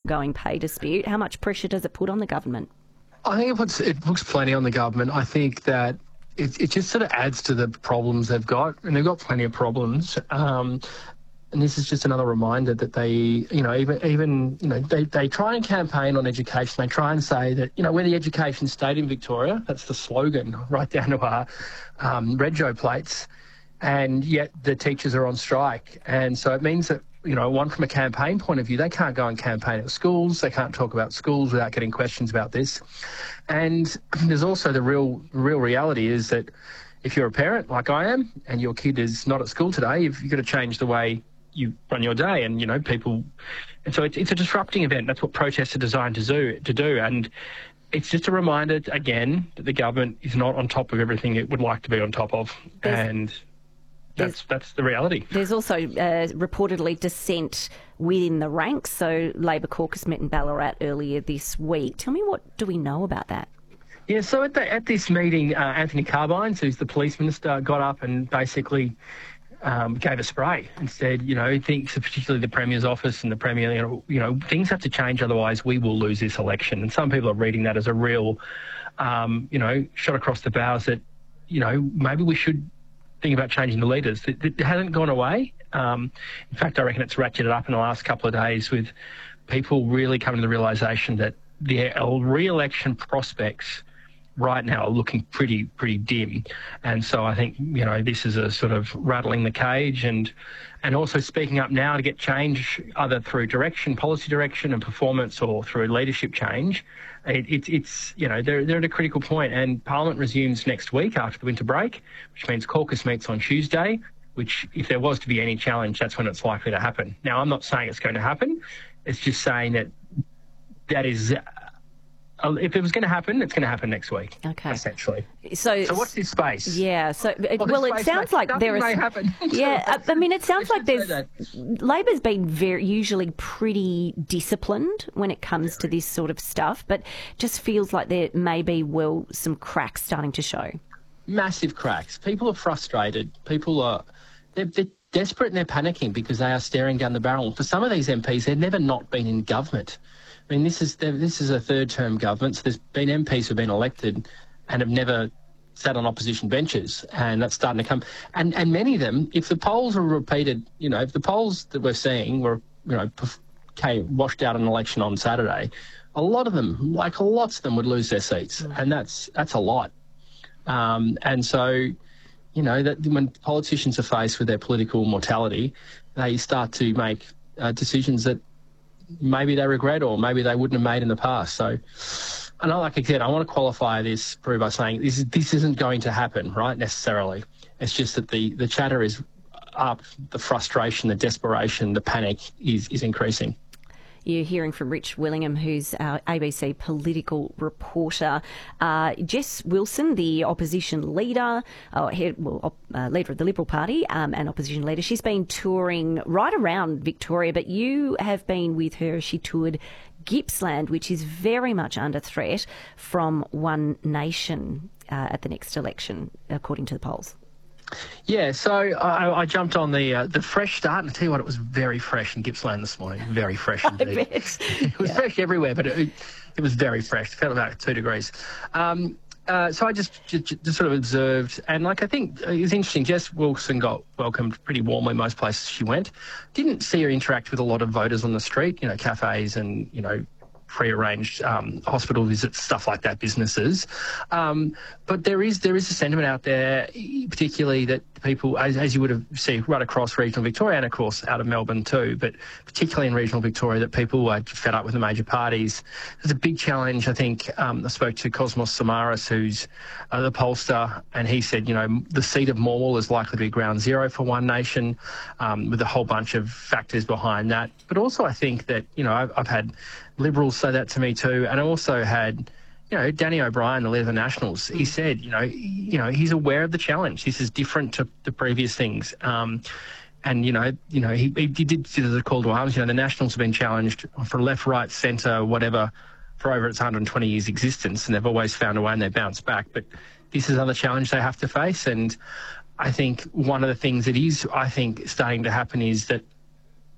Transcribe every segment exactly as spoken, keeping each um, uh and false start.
ongoing pay dispute. How much pressure does it put on the government? I think it puts, it puts plenty on the government. I think that it, it just sort of adds to the problems they've got, and they've got plenty of problems. Um, and this is just another reminder that they, you know, even, even you know, they, they try and campaign on education. They try and say that, you know, we're the education state in Victoria. That's the slogan right down to our um, rego plates. And yet the teachers are on strike. And so it means that, you know, one from a campaign point of view, they can't go and campaign at schools. They can't talk about schools without getting questions about this. And there's also the real, real reality is that if you're a parent like I am and your kid is not at school today, you've, you've got to change the way you run your day. And, you know, people, and so it's, it's a disrupting event. That's what protests are designed to do, to do. And it's just a reminder, again, that the government is not on top of everything it would like to be on top of. There's, and that's that's the reality. There's also uh, reportedly dissent within the ranks. So Labor caucus met in Ballarat earlier this week. Tell me, what do we know about that? Yeah, so at, the, at this meeting, uh, Anthony Carbines, who's the police minister, got up and basically um, gave a spray and said, you know, thinks particularly the Premier's office and the Premier, you know, you know, things have to change, otherwise we will lose this election. And some people are reading that as a real, um, you know, shot across the bows that, you know, maybe we should think about changing the leaders. It, it hasn't gone away. Um, in fact, I reckon it's ratcheted up in the last couple of days with people really coming to the realisation that the re-election prospects right now are looking pretty, pretty dim. And so I think, you know, this is a sort of rattling the cage and and also speaking up now to get change, either through direction, policy direction and performance, or through leadership change. It, it, it's, you know, they're, they're at a critical point, and Parliament resumes next week after the winter break, which means caucus meets on Tuesday, which if there was to be any challenge, that's when it's likely to happen. Now, I'm not saying it's going to happen. It's just saying that that is... Uh, if it was going to happen, it's going to happen next week. Okay. Essentially. So, so what's this space? Yeah. So, it, well, well it sounds may, like there is. May happen. Yeah. I, I mean, it sounds like there's. Labor's been very usually pretty disciplined when it comes to this sort of stuff, but just feels like there may be well some cracks starting to show. Massive cracks. People are frustrated. People are. They're, they're desperate and they're panicking because they are staring down the barrel. For some of these M Ps, they've never not been in government. I mean, this is this is a third-term government, so there's been M Ps who've been elected and have never sat on opposition benches, and that's starting to come. And and many of them, if the polls are repeated, you know, if the polls that we're seeing were, you know, came, washed out an election on Saturday, a lot of them, like lots of them, would lose their seats, mm. and that's that's a lot. Um, and so, you know, that when politicians are faced with their political mortality, they start to make uh, decisions that maybe they regret or maybe they wouldn't have made in the past. So, and like I said, I want to qualify this, Prue, by saying this, this isn't going to happen, right, necessarily. It's just that the, the chatter is up, the frustration, the desperation, the panic is, is increasing. You're hearing from Rich Willingham, who's our A B C political reporter. Uh, Jess Wilson, the opposition leader, uh, head, well, op, uh, leader of the Liberal Party um, and opposition leader, she's been touring right around Victoria, but you have been with her. She toured Gippsland, which is very much under threat from One Nation uh, at the next election, according to the polls. Yeah, so I, I jumped on the uh, the fresh start, and I tell you what, it was very fresh in Gippsland this morning. Very fresh indeed. I bet. It was yeah. fresh everywhere, but it, it was very fresh. It felt about two degrees. Um, uh, so I just, just, just sort of observed, and like I think it was interesting. Jess Wilson got welcomed pretty warmly most places she went. Didn't see her interact with a lot of voters on the street, you know, cafes and, you know, pre-arranged um, hospital visits, stuff like that, businesses. Um, but there is there is a sentiment out there, particularly that people, as, as you would have seen right across regional Victoria and, of course, out of Melbourne too, but particularly in regional Victoria, that people are fed up with the major parties. There's a big challenge, I think. Um, I spoke to Cosmos Samaras, who's uh, the pollster, and he said, you know, the seat of Morwell is likely to be ground zero for One Nation, um, with a whole bunch of factors behind that. But also I think that, you know, I've, I've had Liberals say that to me too, and I also had, you know, Danny O'Brien, the leader of the Nationals. He said, you know, you know, he's aware of the challenge. This is different to the previous things, um, and you know, you know, he, he did see the call to arms. You know, the Nationals have been challenged for left, right, centre, whatever, for over its one hundred twenty years existence, and they've always found a way and they bounce back. But this is another challenge they have to face, and I think one of the things that is, I think, starting to happen is that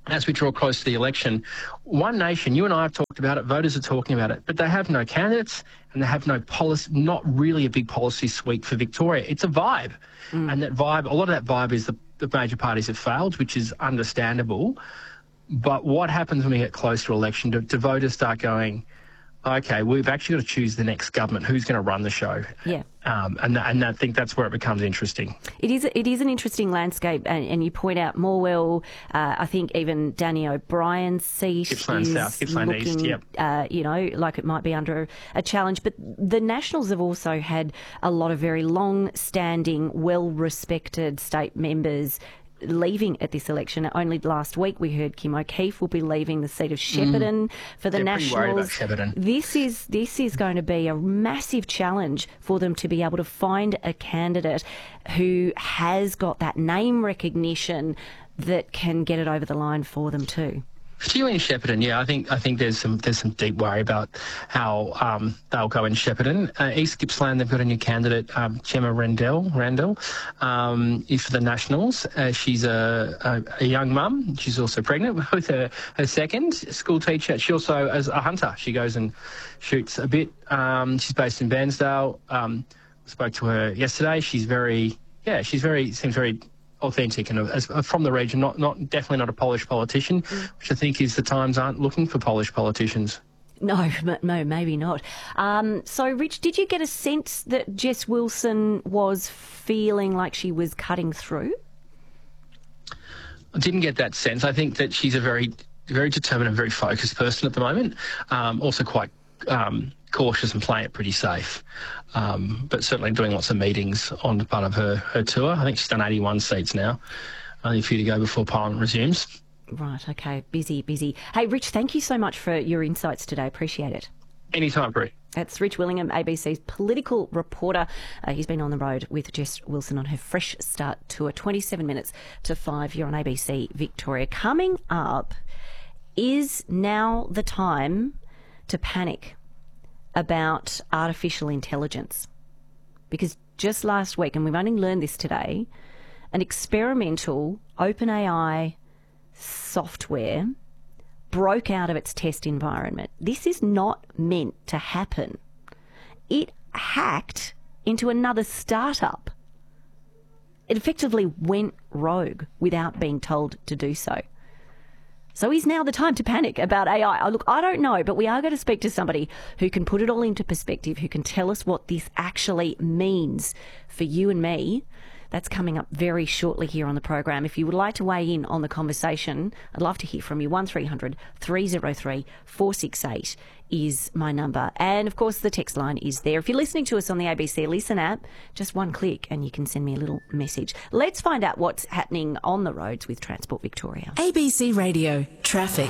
as we draw close to the election, One Nation, you and I have talked about it, voters are talking about it, but they have no candidates and they have no policy, not really a big policy suite for Victoria. It's a vibe. Mm. And that vibe, a lot of that vibe is the, the major parties have failed, which is understandable. But what happens when we get close to election? Do, do voters start going, okay, we've actually got to choose the next government. Who's going to run the show? Yeah. Um, and, and I think that's where it becomes interesting. It is It is an interesting landscape, and, and you point out Morwell, uh, I think even Danny O'Brien's seat Gippsland is South, Gippsland looking, East, yep. uh, you know, like it might be under a challenge. But the Nationals have also had a lot of very long-standing, well-respected state members leaving at this election. Only last week we heard Kim O'Keefe will be leaving the seat of Shepparton mm. for the They're Nationals. Pretty worried about Shepparton. This is this is going to be a massive challenge for them to be able to find a candidate who has got that name recognition that can get it over the line for them too. Particularly in Shepparton, yeah, I think I think there's some there's some deep worry about how um, they'll go in Shepparton. Uh, East Gippsland, they've got a new candidate, um, Gemma Randell, Randell um, is for the Nationals. Uh, she's a, a, a young mum. She's also pregnant with her, her second school teacher. She also is a hunter. She goes and shoots a bit. Um, she's based in Bairnsdale. Um, spoke to her yesterday. She's very, yeah, she's very seems very authentic and as, from the region, not, not definitely not a polished politician, mm. which I think is the Times aren't looking for polished politicians. No, no, maybe not. Um, so, Rich, did you get a sense that Jess Wilson was feeling like she was cutting through? I didn't get that sense. I think that she's a very, very determined and very focused person at the moment. Um, also quite um, cautious and playing it pretty safe. Um, but certainly doing lots of meetings on the part of her, her tour. I think she's done eighty-one seats now. Only a few to go before Parliament resumes. Right, okay. Busy, busy. Hey, Rich, thank you so much for your insights today. Appreciate it. Anytime, Brie. That's Rich Willingham, A B C's political reporter. Uh, he's been on the road with Jess Wilson on her Fresh Start tour. twenty-seven minutes to five. You're on A B C Victoria. Coming up, is now the time to panic about artificial intelligence? Because just last week, and we've only learned this today, an experimental OpenAI software broke out of its test environment. This is not meant to happen. It hacked into another startup. It effectively went rogue without being told to do so. So is now the time to panic about A I? Look, I don't know, but we are going to speak to somebody who can put it all into perspective, who can tell us what this actually means for you and me. That's coming up very shortly here on the program. If you would like to weigh in on the conversation, I'd love to hear from you. one three hundred three oh three four six eight is my number. And, of course, the text line is there. If you're listening to us on the A B C Listen app, just one click and you can send me a little message. Let's find out what's happening on the roads with Transport Victoria. A B C Radio Traffic.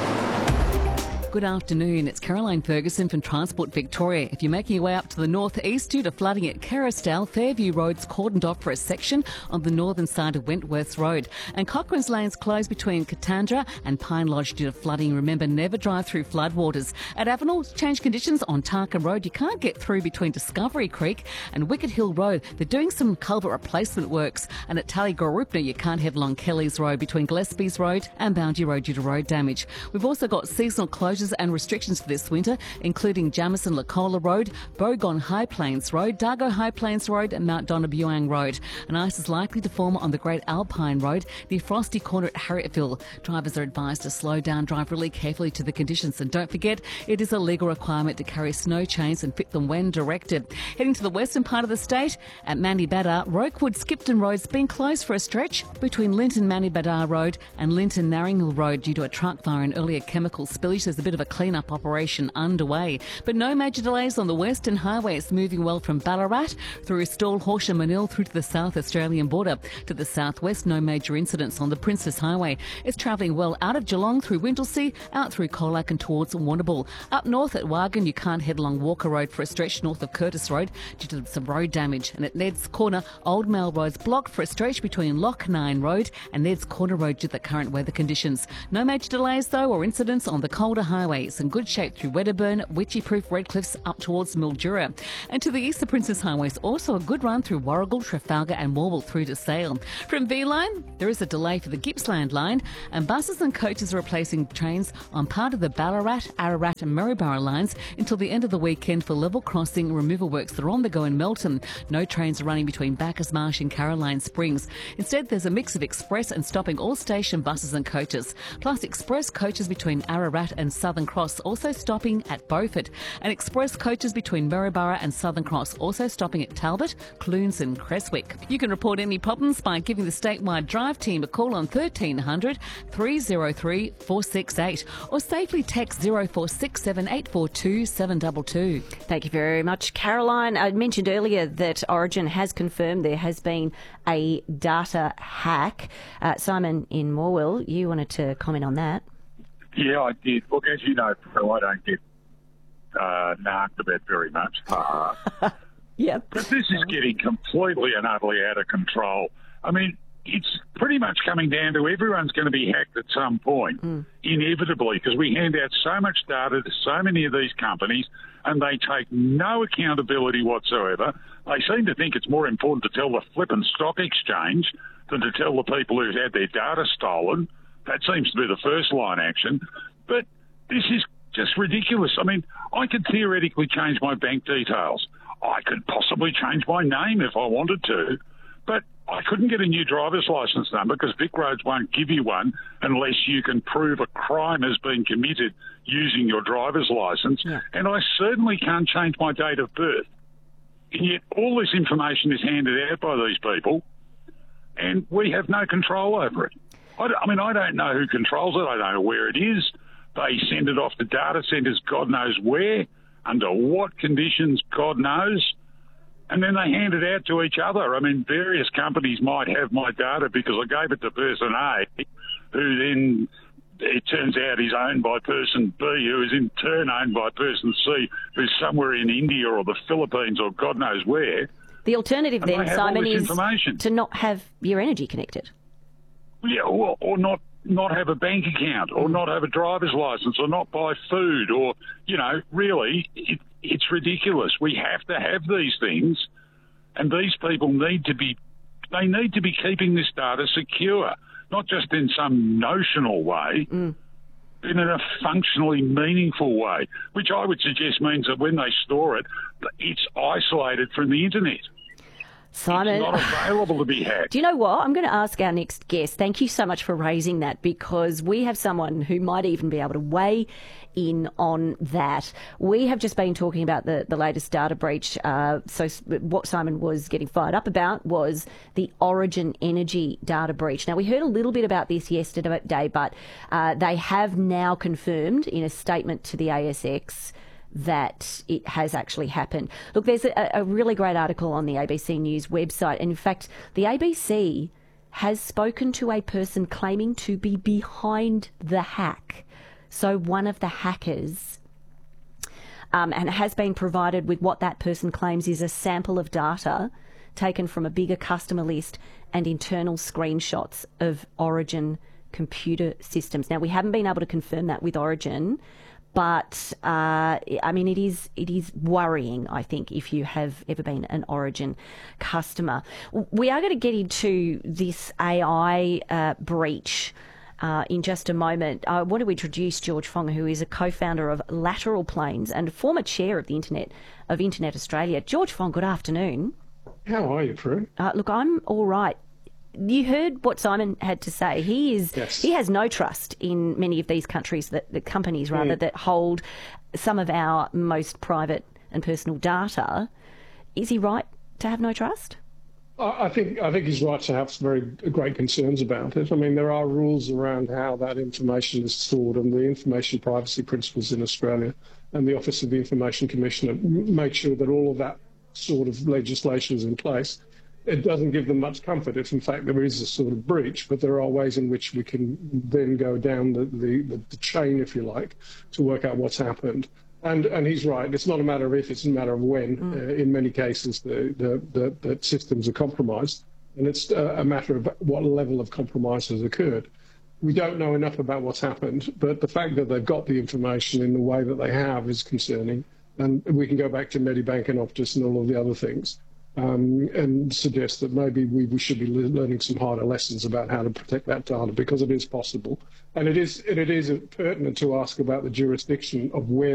Good afternoon. It's Caroline Ferguson from Transport Victoria. If you're making your way up to the northeast due to flooding at Kerrisdale, Fairview Road's cordoned off for a section on the northern side of Wentworth Road. And Cochrane's Lane's closed between Katandra and Pine Lodge due to flooding. Remember, never drive through floodwaters. At Avenel, change conditions on Tarka Road. You can't get through between Discovery Creek and Wicked Hill Road. They're doing some culvert replacement works. And at Tallygoorupna, you can't head along Kelly's Road between Gillespies Road and Boundary Road due to road damage. We've also got seasonal closures and restrictions for this winter, including Jamison Lacola Road, Bogon High Plains Road, Dargo High Plains Road and Mount Donabuang Road. And ice is likely to form on the Great Alpine Road near Frosty Corner at Harrietville. Drivers are advised to slow down, drive really carefully to the conditions. And don't forget, it is a legal requirement to carry snow chains and fit them when directed. Heading to the western part of the state, at Manibadar, Rokewood Skipton Road's been closed for a stretch between Linton Manibadar Road and Linton Narringhill Road due to a truck fire and earlier chemical spillage. There's a bit of a clean up operation underway. But no major delays on the Western Highway. It's moving well from Ballarat through Stawell, Horsham Manil through to the South Australian border. To the southwest, no major incidents on the Princess Highway. It's travelling well out of Geelong through Wintlesea, out through Colac and towards Warrnambool. Up north at Wargan, you can't head along Walker Road for a stretch north of Curtis Road due to some road damage. And at Ned's Corner, Old Mail Road's blocked for a stretch between Loch Nine Road and Ned's Corner Road due to the current weather conditions. No major delays though or incidents on the Calder Highway Highway. It's in good shape through Wedderburn, Witchy-proof Redcliffs up towards Mildura. And to the east, the Princess Highway is also a good run through Warragul, Trafalgar and Morwell through to Sale. From V-Line, there is a delay for the Gippsland line, and buses and coaches are replacing trains on part of the Ballarat, Ararat and Maryborough lines until the end of the weekend for level crossing removal works that are on the go in Melton. No trains are running between Bacchus Marsh and Caroline Springs. Instead, there's a mix of express and stopping all station buses and coaches, plus express coaches between Ararat and Southern Cross also stopping at Beaufort, and express coaches between Maryborough and Southern Cross also stopping at Talbot, Clunes and Creswick. You can report any problems by giving the statewide drive team a call on thirteen hundred, three oh three, four six eight or safely text zero four six seven, eight four two, seven two two. Thank you very much, Caroline. I mentioned earlier that Origin has confirmed there has been a data hack. Uh, Simon in Morwell, you wanted to comment on that. Yeah, I did. Look, as you know, Phil, I don't get uh, narked about very much. Uh, yep. But this is getting completely and utterly out of control. I mean, it's pretty much coming down to everyone's going to be hacked at some point, mm. inevitably, because we hand out so much data to so many of these companies and they take no accountability whatsoever. They seem to think it's more important to tell the flippin' stock exchange than to tell the people who've had their data stolen. That seems to be the first line action. But this is just ridiculous. I mean, I could theoretically change my bank details. I could possibly change my name if I wanted to, but I couldn't get a new driver's licence number because Vic Roads won't give you one unless you can prove a crime has been committed using your driver's licence. Yeah. And I certainly can't change my date of birth. And yet all this information is handed out by these people and we have no control over it. I, I mean, I don't know who controls it. I don't know where it is. They send it off to data centres, God knows where, under what conditions, God knows. And then they hand it out to each other. I mean, various companies might have my data because I gave it to person A, who then, it turns out, is owned by person B, who is in turn owned by person C, who's somewhere in India or the Philippines or God knows where. The alternative and then, Simon, is to not have your energy connected. Yeah, or, or not not have a bank account, or not have a driver's licence, or not buy food, or, you know, really, it, it's ridiculous. We have to have these things, and these people need to be, they need to be keeping this data secure, not just in some notional way, mm. but in a functionally meaningful way, which I would suggest means that when they store it, it's isolated from the internet. Simon, it's not available to be hacked. Do you know what? I'm going to ask our next guest. Thank you so much for raising that, because we have someone who might even be able to weigh in on that. We have just been talking about the, the latest data breach. Uh, so what Simon was getting fired up about was the Origin Energy data breach. Now, we heard a little bit about this yesterday, but uh, they have now confirmed in a statement to the A S X that it has actually happened. Look, there's a, a really great article on the A B C News website. And in fact, the A B C has spoken to a person claiming to be behind the hack. So one of the hackers, um, and has been provided with what that person claims is a sample of data taken from a bigger customer list and internal screenshots of Origin computer systems. Now, we haven't been able to confirm that with Origin, but uh, I mean, it is it is worrying, I think, if you have ever been an Origin customer. We are going to get into this A I uh, breach uh, in just a moment. I want to introduce George Fong, who is a co-founder of Lateral Planes and former chair of the Internet of Internet Australia. George Fong, good afternoon. How are you, Prue? Uh, look, I'm all right. You heard what Simon had to say. He is yes. he has no trust in many of these countries, that the companies rather, mm. that hold some of our most private and personal data. Is he right to have no trust? I think I think he's right to have some very great concerns about it. I mean, there are rules around how that information is stored, and the information privacy principles in Australia and the Office of the Information Commissioner make sure that all of that sort of legislation is in place. It doesn't give them much comfort if, in fact, there is a sort of breach, but there are ways in which we can then go down the, the, the chain, if you like, to work out what's happened. And and he's right. It's not a matter of if, it's a matter of when. Mm. Uh, in many cases, the, the, the, the systems are compromised, and it's uh, a matter of what level of compromise has occurred. we don't know enough about what's happened, but the fact that they've got the information in the way that they have is concerning. And we can go back to Medibank and Optus and all of the other things um, and suggest that maybe we, we should be learning some harder lessons about how to protect that data, because it is possible. And it is, and it is pertinent to ask about the jurisdiction of where